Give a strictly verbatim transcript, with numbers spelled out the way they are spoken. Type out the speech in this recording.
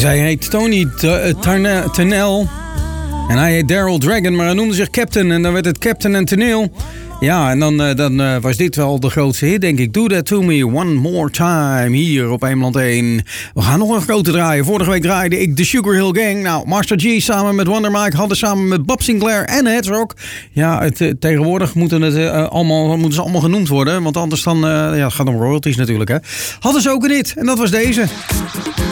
Zij heet Tony Tennell. En hij heet Daryl Dragon, maar hij noemde zich Captain. En dan werd het Captain en Toneel. Ja, en dan, dan uh, was dit wel de grootste hit, denk ik. Do That To Me One More Time. Hier op Eemland één. We gaan nog een grote draaien. Vorige week draaide ik de Sugar Hill Gang. Nou, Master G samen met Wonder Mike hadden samen met Bob Sinclair en Headsrock. Ja, het, uh, tegenwoordig moeten, het, uh, allemaal, moeten ze allemaal genoemd worden. Want anders dan, uh, ja, het gaat om royalties natuurlijk, hè. Hadden ze ook een hit. En dat was deze.